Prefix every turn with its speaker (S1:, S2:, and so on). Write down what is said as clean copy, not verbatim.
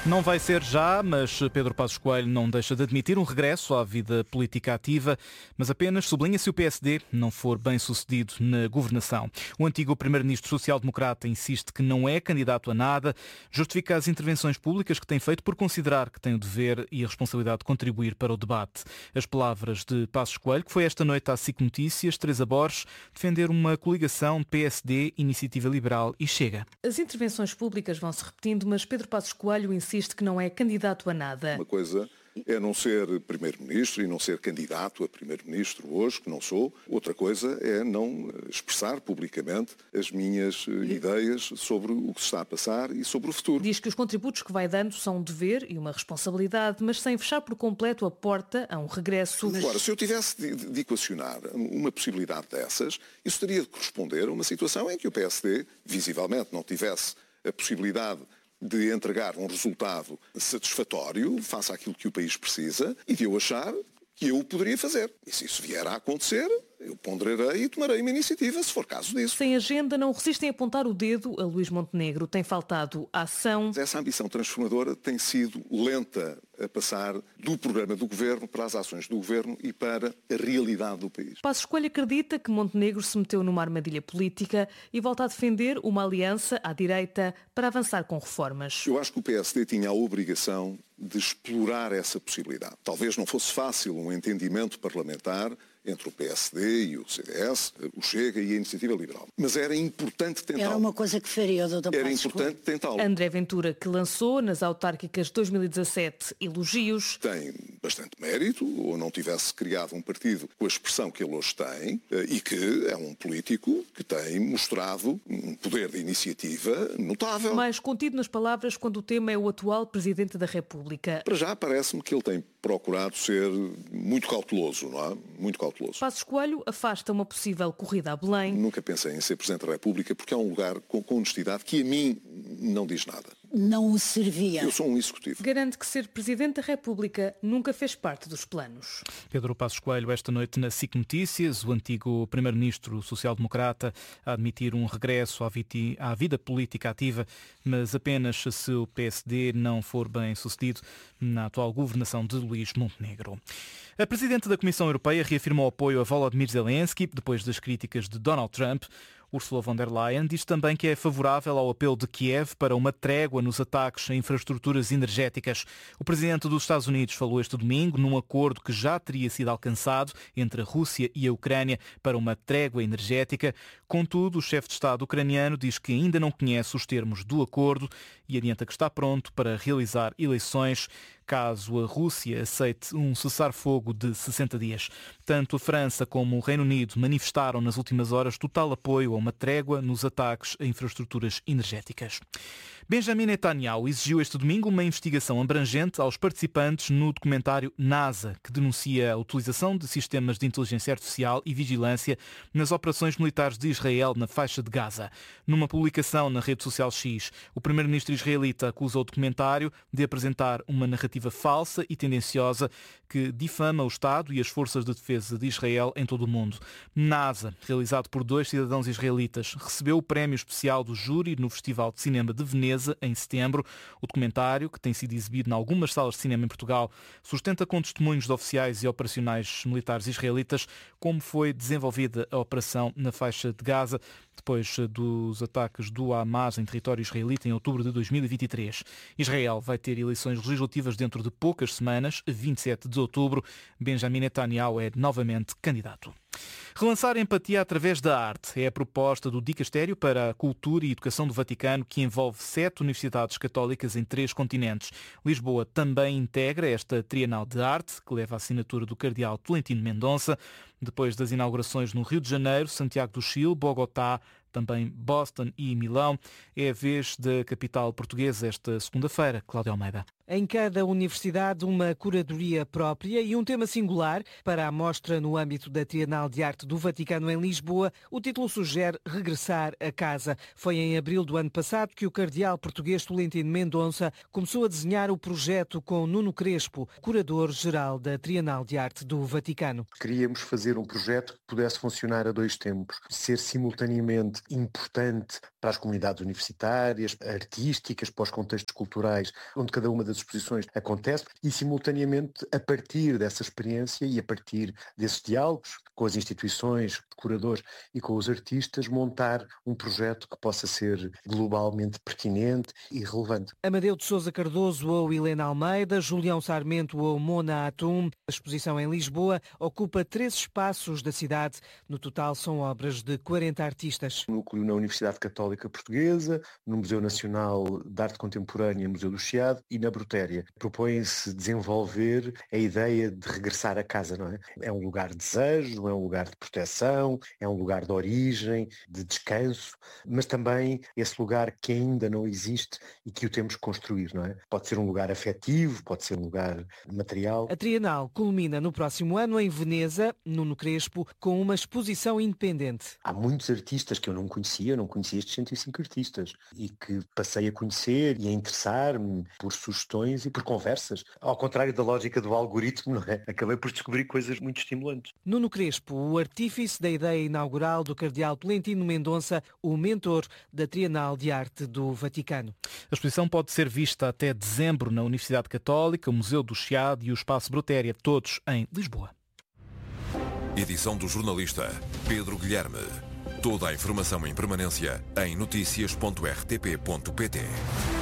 S1: Não vai ser já, mas Pedro Passos Coelho não deixa de admitir um regresso à vida política ativa, mas apenas sublinha se o PSD não for bem sucedido na governação. O antigo primeiro-ministro social-democrata insiste que não é candidato a nada, justifica as intervenções públicas que tem feito por considerar que tem o dever e a responsabilidade de contribuir para o debate. As palavras de Passos Coelho, que foi esta noite à SIC Notícias, Teresa Borges, defender uma coligação PSD, Iniciativa Liberal e Chega.
S2: As intervenções públicas vão se repetindo, mas Pedro Passos Coelho insiste que não é candidato a nada.
S3: Uma coisa é não ser primeiro-ministro e não ser candidato a primeiro-ministro hoje, que não sou. Outra coisa é não expressar publicamente as minhas ideias sobre o que se está a passar e sobre o futuro.
S2: Diz que os contributos que vai dando são um dever e uma responsabilidade, mas sem fechar por completo a porta a um regresso.
S3: Agora, se eu tivesse de equacionar uma possibilidade dessas, isso teria de corresponder a uma situação em que o PSD, visivelmente, não tivesse a possibilidade de entregar um resultado satisfatório face àquilo que o país precisa e de eu achar que eu o poderia fazer. E se isso vier a acontecer, eu ponderarei e tomarei uma iniciativa, se for caso disso.
S2: Sem agenda, não resistem a apontar o dedo a Luís Montenegro. Tem faltado ação.
S3: Essa ambição transformadora tem sido lenta a passar do programa do Governo para as ações do Governo e para a realidade do país.
S2: Passos Coelho acredita que Montenegro se meteu numa armadilha política e volta a defender uma aliança à direita para avançar com reformas.
S3: Eu acho que o PSD tinha a obrigação de explorar essa possibilidade. Talvez não fosse fácil um entendimento parlamentar entre o PSD e o CDS, o Chega e a Iniciativa Liberal. Mas era importante tentá-lo.
S4: Era uma coisa que faria o Dr.
S3: Era importante tentá-lo.
S2: André Ventura, que lançou nas autárquicas 2017 elogios.
S3: Tem bastante mérito, ou não tivesse criado um partido com a expressão que ele hoje tem, e que é um político que tem mostrado um poder de iniciativa notável.
S2: Mais contido nas palavras quando o tema é o atual Presidente da República.
S3: Para já parece-me que ele tem procurado ser muito cauteloso, não é? Muito cauteloso.
S2: Passos Coelho afasta uma possível corrida a Belém.
S3: Nunca pensei em ser Presidente da República porque é um lugar com honestidade que a mim não diz nada.
S4: Não o servia.
S3: Eu sou um executivo.
S2: Garante que ser Presidente da República nunca fez parte dos planos.
S1: Pedro Passos Coelho, esta noite na SIC Notícias, o antigo primeiro-ministro social-democrata a admitir um regresso à vida política ativa, mas apenas se o PSD não for bem sucedido na atual governação de Luís Montenegro. A Presidente da Comissão Europeia reafirmou apoio a Volodymyr Zelensky depois das críticas de Donald Trump. Ursula von der Leyen diz também que é favorável ao apelo de Kiev para uma trégua nos ataques a infraestruturas energéticas. O presidente dos Estados Unidos falou este domingo num acordo que já teria sido alcançado entre a Rússia e a Ucrânia para uma trégua energética. Contudo, o chefe de Estado ucraniano diz que ainda não conhece os termos do acordo e adianta que está pronto para realizar eleições caso a Rússia aceite um cessar-fogo de 60 dias. Tanto a França como o Reino Unido manifestaram nas últimas horas total apoio a uma trégua nos ataques a infraestruturas energéticas. Benjamin Netanyahu exigiu este domingo uma investigação abrangente aos participantes no documentário NASA, que denuncia a utilização de sistemas de inteligência artificial e vigilância nas operações militares de Israel na faixa de Gaza. Numa publicação na rede social X, o primeiro-ministro israelita acusa o documentário de apresentar uma narrativa falsa e tendenciosa que difama o Estado e as forças de defesa de Israel em todo o mundo. NASA, realizado por 2 cidadãos israelitas, recebeu o prémio especial do júri no Festival de Cinema de Veneza em setembro. O documentário, que tem sido exibido em algumas salas de cinema em Portugal, sustenta com testemunhos de oficiais e operacionais militares israelitas como foi desenvolvida a operação na faixa de Gaza depois dos ataques do Hamas em território israelita em outubro de 2023. Israel vai ter eleições legislativas dentro de poucas semanas, 27 de outubro. Benjamin Netanyahu é novamente candidato. Relançar a empatia através da arte é a proposta do Dicastério para a Cultura e Educação do Vaticano, que envolve 7 universidades católicas em 3 continentes. Lisboa também integra esta Trienal de Arte, que leva a assinatura do cardeal Tolentino Mendonça. Depois das inaugurações no Rio de Janeiro, Santiago do Chile, Bogotá, também Boston e Milão, é a vez da capital portuguesa esta segunda-feira. Cláudia Almeida.
S5: Em cada universidade, uma curadoria própria e um tema singular. Para a mostra no âmbito da Trienal de Arte do Vaticano em Lisboa, o título sugere regressar a casa. Foi em abril do ano passado que o cardeal português Tolentino Mendonça começou a desenhar o projeto com Nuno Crespo, curador-geral da Trienal de Arte do Vaticano.
S6: Queríamos fazer um projeto que pudesse funcionar a 2 tempos, ser simultaneamente importante para as comunidades universitárias, artísticas, para os contextos culturais, onde cada uma das exposições acontece e, simultaneamente, a partir dessa experiência e a partir desses diálogos com as instituições, curadores e com os artistas, montar um projeto que possa ser globalmente pertinente e relevante.
S5: Amadeu de Sousa Cardoso ou Helena Almeida, Julião Sarmento ou Mona Atum. A exposição em Lisboa ocupa 3 espaços da cidade. No total são obras de 40 artistas.
S6: Núcleo na Universidade Católica Portuguesa, no Museu Nacional de Arte Contemporânea, Museu do Chiado e na Brutéria. Propõe-se desenvolver a ideia de regressar a casa, não é? É um lugar de desejo, é um lugar de proteção, é um lugar de origem, de descanso, mas também esse lugar que ainda não existe e que o temos que construir, não é? Pode ser um lugar afetivo, pode ser um lugar material.
S5: A Trienal culmina no próximo ano em Veneza, Nuno Crespo, com uma exposição independente.
S6: Há muitos artistas que eu não conhecia estes 105 artistas e que passei a conhecer e a interessar-me por sugestões e por conversas. Ao contrário da lógica do algoritmo, não é? Acabei por descobrir coisas muito estimulantes.
S5: Nuno Crespo, o artífice da ideia inaugural do cardeal Tolentino Mendonça, o mentor da Trienal de Arte do Vaticano.
S1: A exposição pode ser vista até dezembro na Universidade Católica, o Museu do Chiado e o Espaço Brutéria, todos em Lisboa.
S7: Edição do jornalista Pedro Guilherme. Toda a informação em permanência em noticias.rtp.pt.